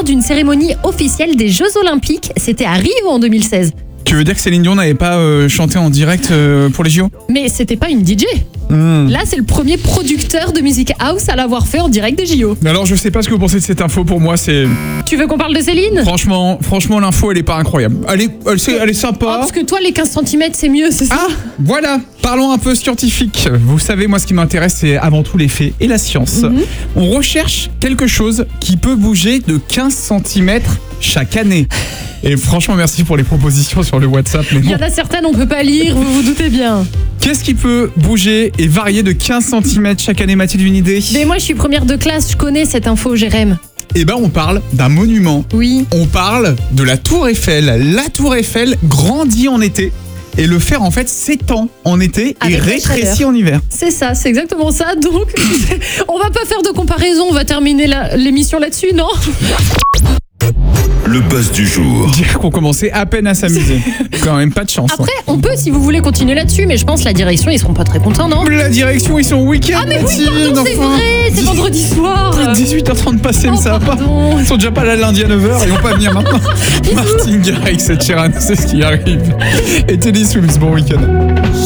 lors d'une cérémonie officielle des Jeux Olympiques. C'était à Rio en 2016. Tu veux dire que Céline Dion n'avait pas chanté en direct pour les JO? Mais c'était pas une DJ. Là, c'est le premier producteur de musique house à l'avoir fait en direct des JO. Mais alors, je sais pas ce que vous pensez de cette info. Pour moi, c'est... Tu veux qu'on parle de Céline? Franchement, l'info, elle est pas incroyable. Elle est sympa. Oh, parce que toi, les 15 cm, c'est mieux, c'est ça? Ah, voilà. Parlons un peu scientifique. Vous savez, moi, ce qui m'intéresse, c'est avant tout les faits et la science. On recherche quelque chose qui peut bouger de 15 cm chaque année. Et franchement, merci pour les propositions sur le WhatsApp. Mais Il y en a certaines, on peut pas lire, vous vous doutez bien. Qu'est-ce qui peut bouger et varier de 15 cm chaque année? Mathilde, une idée? Mais moi, je suis première de classe, je connais cette info, Jérém. Eh ben, on parle d'un monument. Oui. On parle de la Tour Eiffel. La Tour Eiffel grandit en été. Et le fer, en fait, s'étend en été et rétrécit en hiver. C'est ça, c'est exactement ça. Donc, on va pas faire de comparaison, on va terminer l'émission là-dessus, non? Le buzz du jour. Dire qu'on commençait à peine à s'amuser. Quand même pas de chance. Après, on peut, si vous voulez, continuer là-dessus, mais je pense la direction, ils seront pas très contents, non? La direction, ils sont au week-end. Ah mais oui, pardon, c'est vrai, c'est vendredi soir. 18h30 passé, mais ça va pas. Pardon. Ils sont déjà pas là lundi à 9h, ils vont pas venir maintenant. Martin Garrix et Sheeran, c'est ce qui arrive. Et Teddy Swims, bon week-end.